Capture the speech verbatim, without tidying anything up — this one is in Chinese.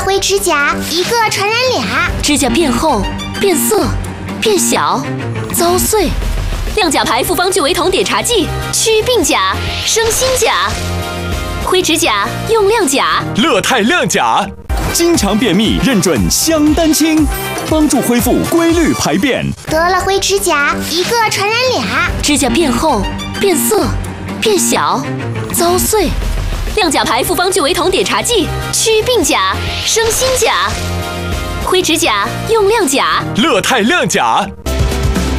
灰指甲，一个传染俩。 指甲变厚、变色、变小、遭碎。亮甲牌复方聚维酮碘茶剂，祛病甲，生新甲。灰指甲用亮甲， 乐泰亮甲，经常便秘认准香丹清，帮助恢复规律排便。 得了灰指甲，一个传染俩。 指甲变厚、变色、变小、遭碎。亮甲牌复方聚维酮碘茶剂，祛病甲，生新甲。灰指甲用亮甲， 乐泰亮甲。